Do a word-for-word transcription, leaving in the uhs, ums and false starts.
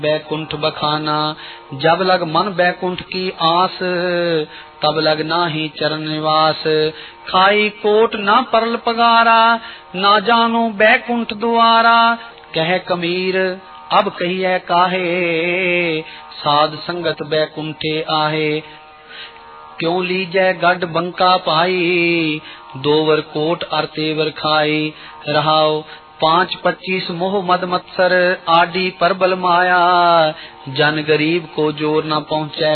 बैकुंठ बखाना। जब लग मन बैकुंठ की आस, तब लग नाही चरण निवास। खाई कोट ना परल पगारा, ना जानो बैकुंठ द्वारा। कह कबीर अब कहिए काहे, साध संगत बैकुंठे आहे। क्यों लीजै गढ़ बंका पाई, दोवर कोट अर तेवर खाई। रहाओ पांच पच्चीस मोह मद मत्सर, आडी परबल माया। जन गरीब को जोर न पहुँचे